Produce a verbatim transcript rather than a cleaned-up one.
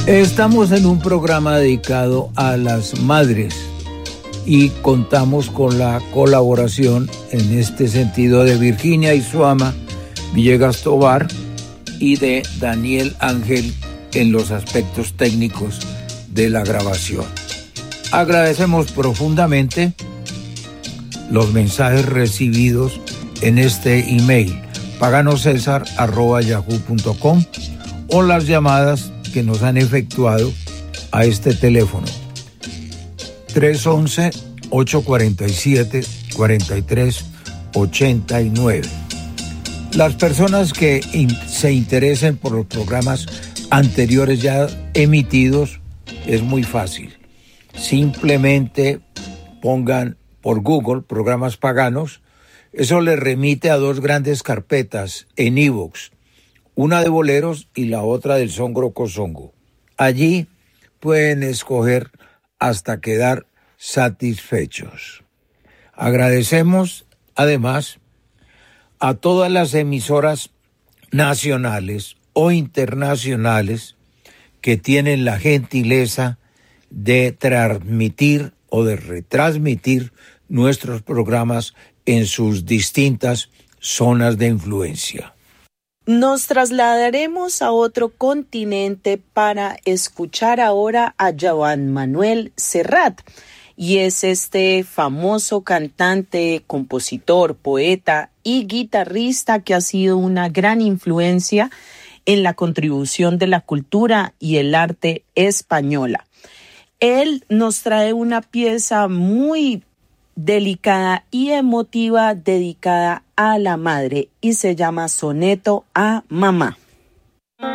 Estamos en un programa dedicado a las madres y contamos con la colaboración en este sentido de Virginia Isuama Villegas Tovar y de Daniel Ángel en los aspectos técnicos de la grabación. Agradecemos profundamente los mensajes recibidos en este email paganosesar arroba yahoo punto com o las llamadas que nos han efectuado a este teléfono tres once, ocho cuarenta y siete, cuarenta y tres ochenta y nueve. Las personas que in- se interesen por los programas anteriores ya emitidos, es muy fácil. Simplemente pongan por Google programas paganos. Eso les remite a dos grandes carpetas en iVoox, una de boleros y la otra del Songo Cosongo. Allí pueden escoger hasta quedar satisfechos. Agradecemos además a todas las emisoras nacionales o internacionales que tienen la gentileza de transmitir o de retransmitir nuestros programas en sus distintas zonas de influencia. Nos trasladaremos a otro continente para escuchar ahora a Joan Manuel Serrat, y es este famoso cantante, compositor, poeta y guitarrista que ha sido una gran influencia en la contribución de la cultura y el arte española. Él nos trae una pieza muy delicada y emotiva dedicada a la madre y se llama Soneto a Mamá.